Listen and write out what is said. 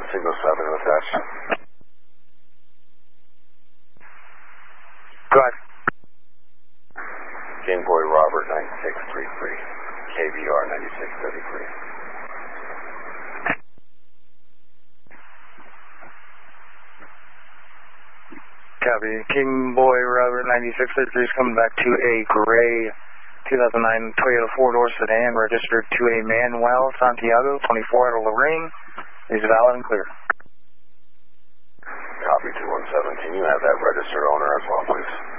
Signal 7 with that. Go ahead. Game Boy Robert 9633. KBR 9633. Copy. King Boy Robert 9633 is coming back to a gray 2009 Toyota 4-door sedan registered to a Manuel Santiago 24 out of Lorraine. Is valid and clear. Copy 217. Can you have that registered owner as well, please?